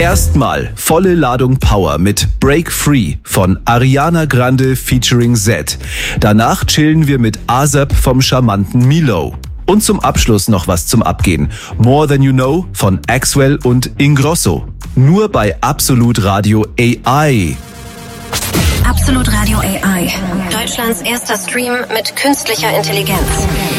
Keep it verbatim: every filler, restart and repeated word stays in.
Erstmal volle Ladung Power mit Break Free von Ariana Grande featuring Z. Danach chillen wir mit A$AP vom charmanten Milo. Und zum Abschluss noch was zum Abgehen. More Than You Know von Axwell und Ingrosso. Nur bei Absolut Radio A I. Absolut Radio A I. Deutschlands erster Stream mit künstlicher Intelligenz.